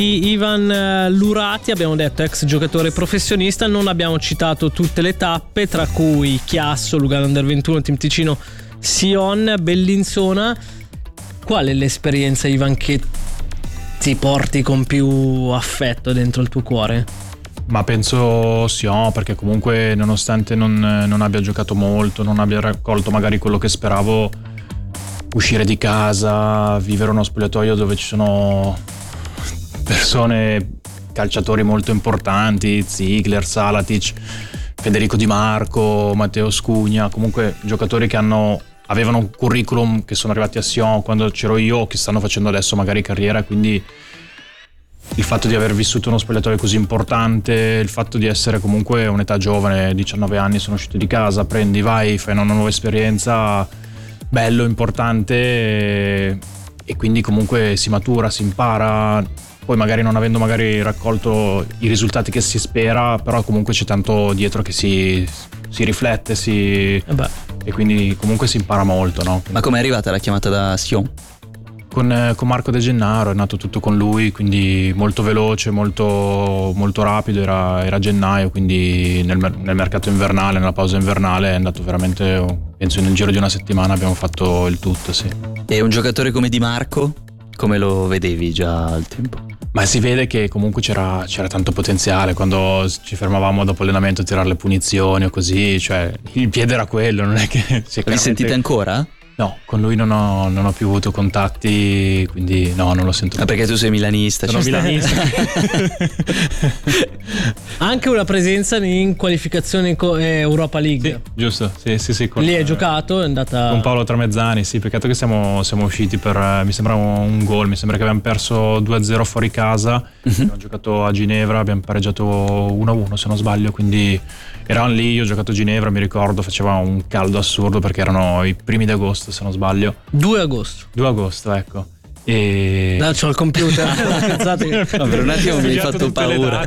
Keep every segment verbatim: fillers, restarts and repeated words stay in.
Ivan Lurati, abbiamo detto ex giocatore professionista, non abbiamo citato tutte le tappe, tra cui Chiasso, Lugano Under ventuno, Team Ticino, Sion, Bellinzona. Qual è l'esperienza, Ivan, che ti porti con più affetto dentro il tuo cuore? Ma penso Sion, perché comunque nonostante non, non abbia giocato molto, non abbia raccolto magari quello che speravo, uscire di casa, vivere uno spogliatoio dove ci sono persone, calciatori molto importanti, Ziegler, Salatic, Federico Di Marco, Matteo Scugna, comunque giocatori che hanno avevano un curriculum, che sono arrivati a Sion quando c'ero io, che stanno facendo adesso magari carriera, quindi il fatto di aver vissuto uno spogliatoio così importante, il fatto di essere comunque un'età giovane, diciannove anni, sono uscito di casa, prendi, vai, fai una nuova esperienza, bello, importante, e, e quindi comunque si matura, si impara. Poi magari non avendo magari raccolto i risultati che si spera, però comunque c'è tanto dietro che si, si riflette, si, eh beh. e quindi comunque si impara molto, no? Ma com'è arrivata la chiamata da Sion? Con, con Marco De Gennaro, è nato tutto con lui, quindi molto veloce, molto, molto rapido, era, era gennaio, quindi nel, nel mercato invernale, nella pausa invernale è andato veramente, penso nel giro di una settimana abbiamo fatto il tutto, sì. E un giocatore come Di Marco, come lo vedevi già al tempo? Ma si vede che comunque c'era, c'era tanto potenziale quando ci fermavamo dopo allenamento a tirare le punizioni o così, cioè il piede era quello, non è che... Vi chiaramente... sentite ancora? No, con lui non ho, non ho più avuto contatti, quindi no, non lo sento più. Ah, perché tu sei milanista. Sono milanista. Anche una presenza in qualificazione Europa League. Sì, giusto, sì, sì, sì. Con, lì hai giocato, è andata... Con Paolo Tramezzani, sì, peccato che siamo, siamo usciti per, mi sembra un gol, mi sembra che abbiamo perso due a zero fuori casa, uh-huh. Abbiamo giocato a Ginevra, abbiamo pareggiato uno a uno se non sbaglio, quindi eravamo lì, io ho giocato a Ginevra, mi ricordo, faceva un caldo assurdo perché erano i primi di agosto se non sbaglio. due agosto. due agosto, ecco. E... No, c'ho il computer. No, per un attimo mi hai fatto paura.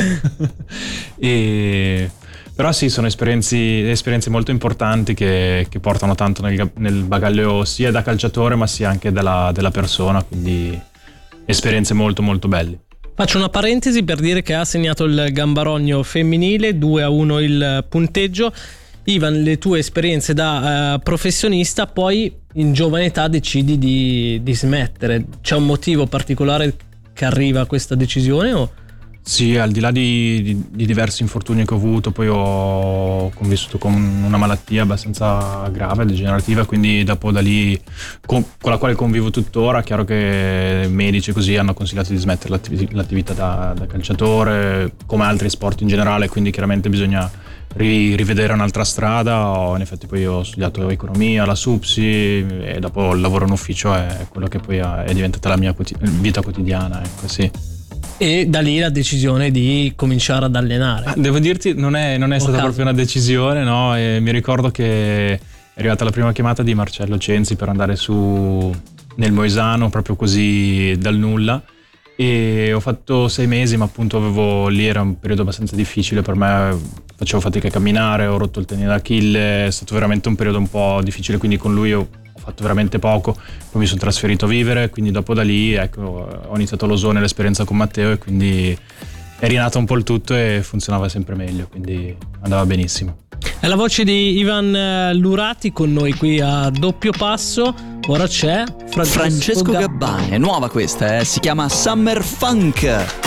E... Però sì, sono esperienze, esperienze molto importanti che, che portano tanto nel, nel bagaglio sia da calciatore ma sia anche della, della persona, quindi esperienze molto molto belle. Faccio una parentesi per dire che ha segnato il Gambarogno femminile, due a uno il punteggio. Ivan, le tue esperienze da uh, professionista, poi in giovane età decidi di, di smettere. C'è un motivo particolare che arriva a questa decisione o? Sì, al di là di, di, di diversi infortuni che ho avuto, poi ho convissuto con una malattia abbastanza grave, degenerativa, quindi dopo da lì, con, con la quale convivo tuttora, è chiaro che medici così hanno consigliato di smettere l'attiv- l'attività da, da calciatore, come altri sport in generale, quindi chiaramente bisogna ri, rivedere un'altra strada. In effetti poi ho studiato economia, la SUPSI, e dopo il lavoro in ufficio è quello che poi è diventata la mia quotid- vita quotidiana, ecco, sì. E da lì la decisione di cominciare ad allenare. Ah, devo dirti, non è, non è stata caso. proprio una decisione, no? E mi ricordo che è arrivata la prima chiamata di Marcello Censi per andare su nel Moisano, proprio così dal nulla. E ho fatto sei mesi, ma appunto avevo lì era un periodo abbastanza difficile per me, facevo fatica a camminare, ho rotto il tendine d'Achille, è stato veramente un periodo un po' difficile, quindi con lui ho ho fatto veramente poco, poi mi sono trasferito a vivere, quindi dopo da lì ecco, ho iniziato l'Osone, l'esperienza con Matteo, e quindi è rinato un po' il tutto e funzionava sempre meglio, quindi andava benissimo. È la voce di Ivan Lurati con noi qui a Doppio Passo. Ora c'è Francesco, Francesco Gabbani, è nuova questa, eh? Si chiama Summer Funk.